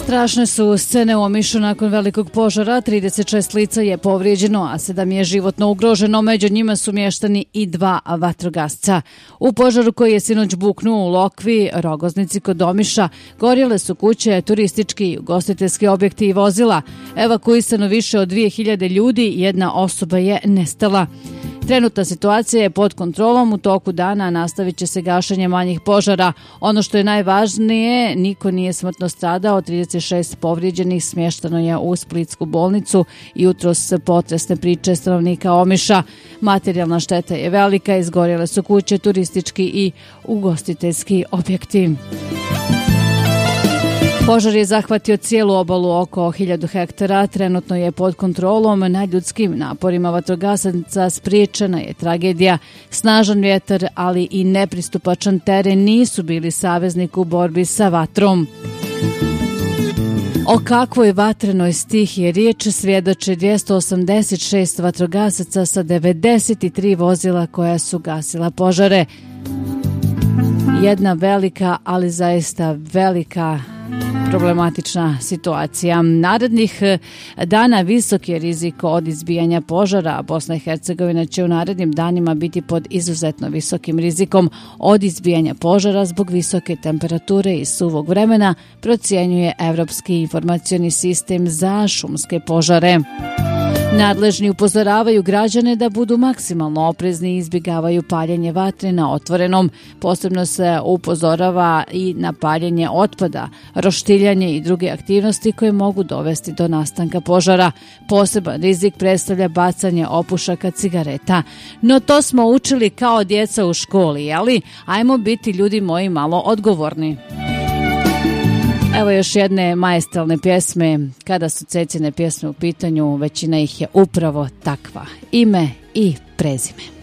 Strašne su scene u Omišu nakon velikog požara. 36 lica je povrijeđeno, a 7 je životno ugroženo. Među njima su mještani i 2 vatrogasca. U požaru koji je sinoć buknuo u Lokvi, Rogoznici kod Omiša, gorjele su kuće, turistički, ugostiteljski objekti i vozila. Evakuisano više od 2000 ljudi, 1 osoba je nestala. Trenutna situacija je pod kontrolom, u toku dana nastavit će se gašenje manjih požara. Ono što je najvažnije, niko nije smrtno stradao, 36 povrijeđenih smješteno je u Splitsku bolnicu i jutros potresne priče stanovnika Omiša. Materijalna šteta je velika, izgorjele su kuće, turistički i ugostiteljski objekti. Požar je zahvatio cijelu obalu oko 1000 hektara, trenutno je pod kontrolom. Na ljudskim naporima vatrogasaca spriječena je tragedija. Snažan vjetar, ali i nepristupačan teren nisu bili saveznik u borbi sa vatrom. O kakvoj vatrenoj stihiji je riječ svjedoče 286 vatrogasaca sa 93 vozila koja su gasila požare. Jedna velika, ali zaista velika problematična situacija. Narednih dana visok je rizik od izbijanja požara. Bosna i Hercegovina će u narednim danima biti pod izuzetno visokim rizikom od izbijanja požara zbog visoke temperature i suvog vremena, procjenjuje Evropski informacioni sistem za šumske požare. Nadležni upozoravaju građane da budu maksimalno oprezni i izbjegavaju paljenje vatre na otvorenom. Posebno se upozorava i na paljenje otpada, roštiljanje i druge aktivnosti koje mogu dovesti do nastanka požara. Poseban rizik predstavlja bacanje opušaka cigareta. No to smo učili kao djeca u školi, jeli? Ajmo biti, ljudi moji, malo odgovorni. Evo još jedne maestralne pjesme. Kada su Cecine pjesme u pitanju, većina ih je upravo takva. Ime i prezime.